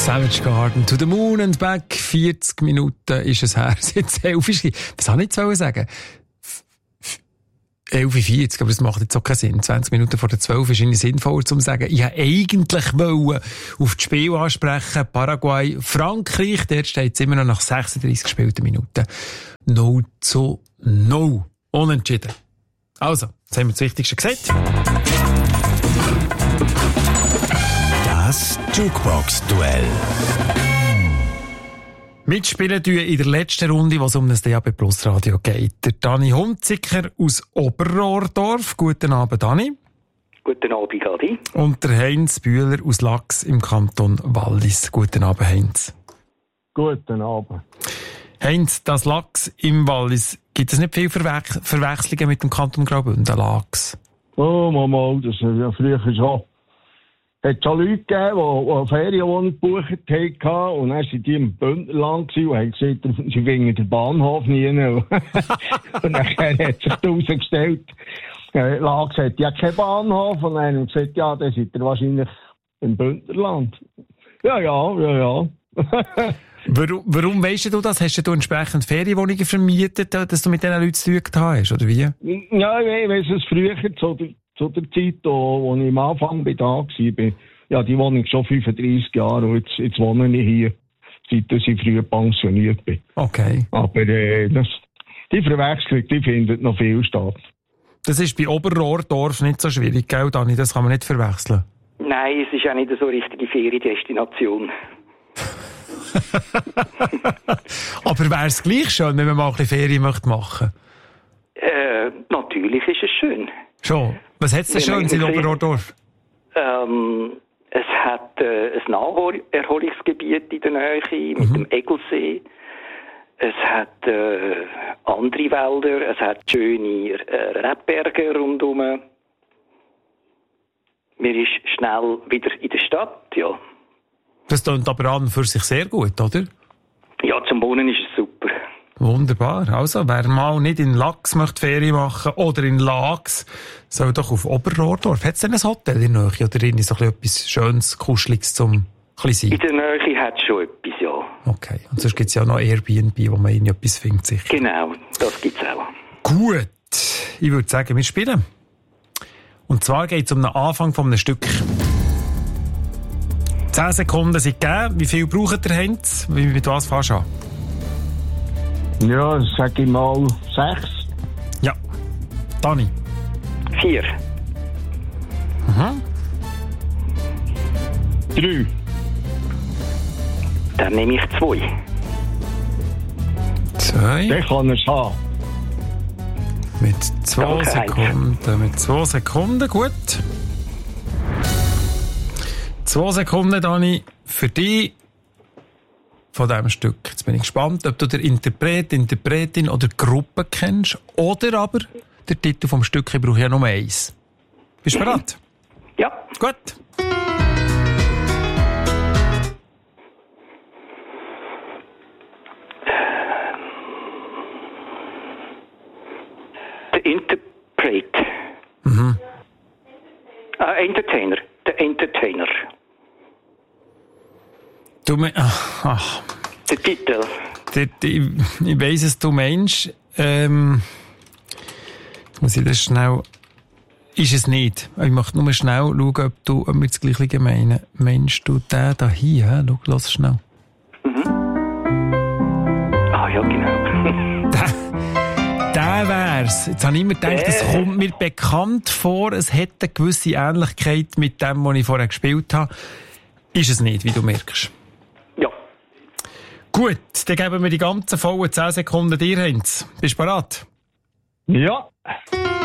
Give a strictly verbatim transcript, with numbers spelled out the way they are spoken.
Savage Garden, to the moon and back. vierzig Minuten ist es her, seit elf ist. Was soll ich jetzt sagen? elf Uhr vierzig, aber das macht jetzt auch keinen Sinn. zwanzig Minuten vor der zwölf ist irgendwie sinnvoller zu sagen. Ich wollte eigentlich wollen auf das Spiel ansprechen. Paraguay, Frankreich, dort steht es immer noch nach sechsunddreissig gespielten Minuten. null zu null. Unentschieden. Also, jetzt haben wir das Wichtigste gesagt. Das Jukebox-Duell. Mitspielen tun in der letzten Runde, was um das D A B Plus Radio geht. Der Dani Hunziker aus Oberrohrdorf. Guten Abend, Dani. Guten Abend, Gadi. Und der Heinz Bühler aus Lachs im Kanton Wallis. Guten Abend, Heinz. Guten Abend. Heinz, das Lachs im Wallis, gibt es nicht viele Verwe- Verwechslungen mit dem Kanton Graubünden, Lachs? Oh, Mama, das ist ja früher schon. Es hat schon Leute gegeben, die, die eine Ferienwohnung gebucht haben, und dann waren die im Bündnerland und haben gesagt, sie finden den Bahnhof nie. Und dann hat sich herausgestellt, äh, Lachs hat ja keinen Bahnhof, und dann haben sie gesagt, ja, dann seid ihr wahrscheinlich im Bündnerland. Ja, ja, ja, ja. Warum, warum weisst du das? Hast du entsprechend Ferienwohnungen vermietet, dass du mit diesen Leuten zu tun hast, oder wie? Ja, ich weiss es früher, zu der, zu der Zeit, wo ich am Anfang bei da war. Ja, die Wohnung schon fünfunddreissig Jahre, und jetzt, jetzt wohne ich hier, seit ich früher pensioniert bin. Okay. Aber äh, das, die Verwechslung, die findet noch viel statt. Das ist bei Oberrohrdorf nicht so schwierig, gell, Dani? Das kann man nicht verwechseln. Nein, es ist auch nicht so eine richtige Feriendestination. Aber wäre es gleich schön, wenn man mal ein bisschen Ferien möchte machen? Äh, natürlich ist es schön. Schon. Was hat es denn Schönes in Oberrohrdorf? Ähm, es hat äh, ein Naherholungsgebiet in der Nähe mit mhm. dem Egelsee. Es hat äh, andere Wälder. Es hat schöne äh, Rebberge rundherum. Man ist schnell wieder in der Stadt, ja. Das klingt aber an und für sich sehr gut, oder? Ja, zum Wohnen ist es super. Wunderbar. Also, wer mal nicht in Lachs möchte Ferien machen oder in Lachs, soll doch auf Oberrohrdorf. Hat es denn ein Hotel in der Nähe oder irgendwie so etwas Schönes, Kuscheliges zum sein? In der Nähe hat es schon etwas, ja. Okay. Und sonst gibt es ja noch Airbnb, wo man irgendwie etwas findet, sicher. Genau, das gibt es auch. Gut. Ich würde sagen, wir spielen. Und zwar geht es um den Anfang von einem Stück. Zehn Sekunden sind gegeben. Wie viel braucht ihr, Heinz? Mit was fährst du an? Ja, sag ich mal sechs. Ja. Dani? Vier. Mhm. Drei. Dann nehme ich zwei. Zwei. Den kann er haben. Mit zwei Danke, Sekunden. Heinz. Mit zwei Sekunden, gut. Zwei Sekunden, Dani, für dich von diesem Stück. Jetzt bin ich gespannt, ob du den Interpret, Interpretin oder Gruppe kennst oder aber den Titel vom Stück. Ich brauche ja nur eins. Bist du mhm. bereit? Ja. Gut. Der Interpret. Mhm. Ah, Entertainer. Der Entertainer. Du me- ach, ach. Der Titel. Der, ich ich weiss es, du meinst. Ähm, jetzt muss ich das schnell. Ist es nicht. Ich möchte nur schnell schauen, ob, du, ob wir das Gleiche meinen. Meinst du den da hier? Schau, lass schnell. Mhm. Ah, ja, genau. der, der wär's. Jetzt habe ich immer gedacht, es äh. kommt mir bekannt vor, es hätte eine gewisse Ähnlichkeit mit dem, was ich vorher gespielt habe. Ist es nicht, wie du merkst. Ja. Gut, dann geben wir die ganzen vollen zehn Sekunden dir, Heinz. Bist du bereit? Ja.